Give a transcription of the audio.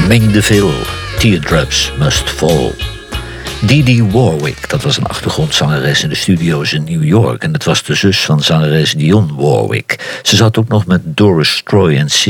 mengde veel. Teardrops Must Fall. Dee Warwick, dat was een achtergrondzangeres in de studio's in New York. En het was de zus van zangeres Dionne Warwick. Ze zat ook nog met Doris Troy en